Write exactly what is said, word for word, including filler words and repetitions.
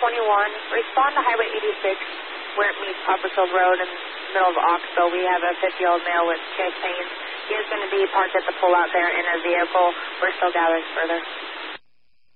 twenty-one, respond to Highway eighty-six where it meets Popperfield Road in the middle of Oxbow. We have a fifty-year-old male with chest pains. He is going to be parked at the pull-out there in a vehicle. We're still gathering further.